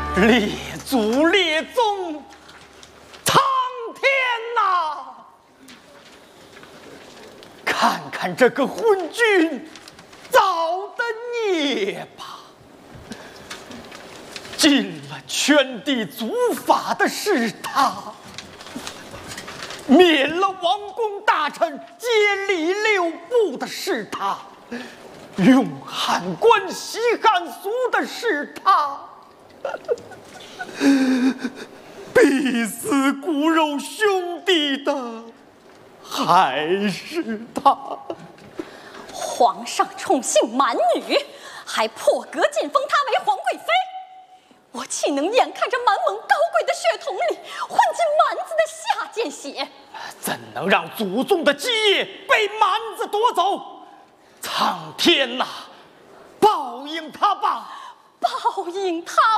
列祖列宗，苍天呐！看看这个昏君造的孽吧！进了全地祖法的是他，灭了王公大臣接礼六部的是他，用汉官西汉俗的是他，逼死骨肉兄弟的还是他。 皇上宠幸蛮女，还破格晋封她为皇贵妃，我岂能眼看着蛮蒙高贵的血统里混进蛮子的下贱血？ 怎能让祖宗的基业被蛮子夺走？苍天呐，报应他吧！ 报应他！